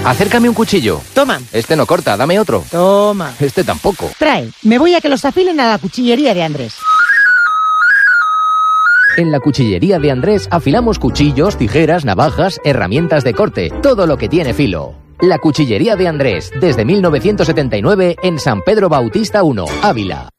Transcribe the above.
Acércame un cuchillo. Toma. Este no corta, dame otro. Toma. Este tampoco. Trae, me voy a que los afilen a la cuchillería de Andrés. En la cuchillería de Andrés afilamos cuchillos, tijeras, navajas, herramientas de corte, todo lo que tiene filo. La cuchillería de Andrés, desde 1979 en San Pedro Bautista 1, Ávila.